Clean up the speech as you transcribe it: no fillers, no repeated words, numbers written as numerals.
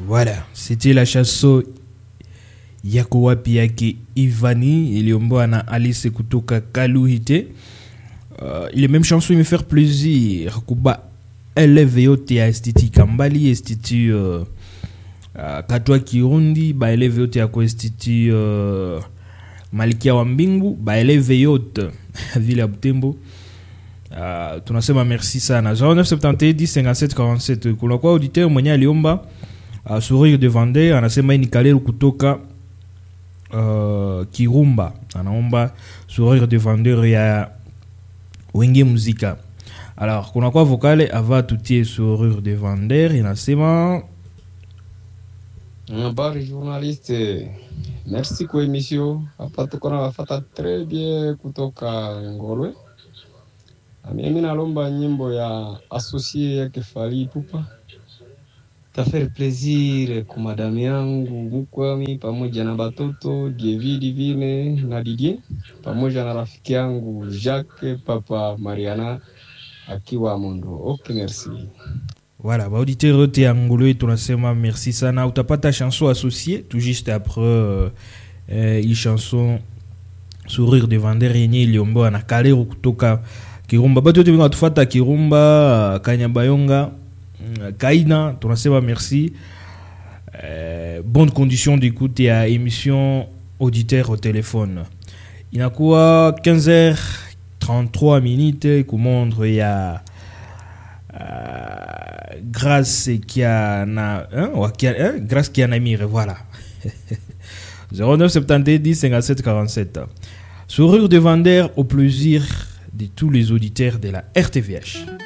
Voilà, c'était la chanson Yako Wapi Yake Ivani iliomboa na Alice kutoka Kaluhite. Ile même chanson il me faire plaisir kuba eleve yote ya Institut Kambali, Institut Katwa Kirundi, ba eleve yote ya ko Institut Malikia wa Mbingu, ba eleve yote vile ya Butembo. Tunasema merci sana. 0971 10 57 47. Kuna kwa auditeur mwenye aliomba sourire de vendeur, anasema ni Kaleru kutoka Kirumba, anaomba sourire de vendeur ya Wenge Muzika. Alors kuna kwa vocale ava tutie sourire de vendeur, inasema habari journaliste, merci kwa emission hapa, tuko na wafata très bien kutoka Ngolwe. Mimi nalomba nyimbo ya associé yake Fally Ipupa, tafaire plaisir kwa madame yangu Mukwami pamoja na batoto Divine na Didier pamoja na rafiki yangu Jacques Papa Mariana akiwa Mondo. Okay, merci. Voilà, ba auditeur yote ya Ngolwe tunasema merci sana. Utapata chanson associée tout juste après une chanson sourire de vendeur yenye iliomboa na Kaleru kutoka Kirumba. Bato yote binga tufata Kirumba, Kanyabayonga, Kaina, tunasema merci. Bonne condition d'écoute ya émission auditeur au téléphone. Inakuwa 15h33 minutes kumondre ya Grâce Kiana, Grâce Kiana Mire, voilà. 0971 10 57 47. Sourire de vendeur au plaisir de tous les auditeurs de la RTVH.